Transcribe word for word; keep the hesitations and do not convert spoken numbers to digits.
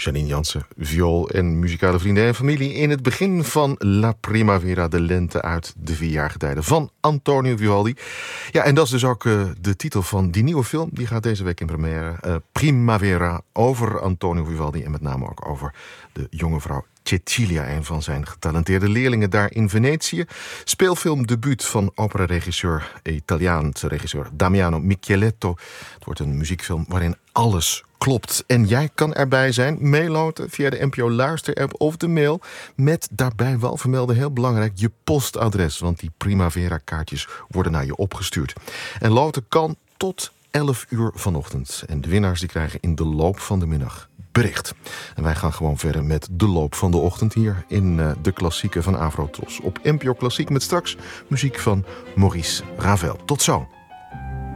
Janine Jansen, viool en muzikale vrienden en familie in het begin van La Primavera, de lente uit de vierjarige tijden van Antonio Vivaldi. Ja, en dat is dus ook uh, de titel van die nieuwe film. Die gaat deze week in première. Uh, Primavera, over Antonio Vivaldi en met name ook over de jonge vrouw Cecilia, een van zijn getalenteerde leerlingen daar in Venetië. Speelfilmdebuut van opera-regisseur, Italiaanse regisseur Damiano Micheletto. Het wordt een muziekfilm waarin alles klopt. En jij kan erbij zijn, meeloten via de N P O Luister-app of de mail, met daarbij wel vermelden, heel belangrijk, je postadres. Want die Primavera-kaartjes worden naar je opgestuurd. En loten kan tot elf uur vanochtend. En de winnaars die krijgen in de loop van de middag bericht. En wij gaan gewoon verder met de loop van de ochtend hier in uh, de klassieken van Avrotros op N P O Klassiek, met straks muziek van Maurice Ravel. Tot zo!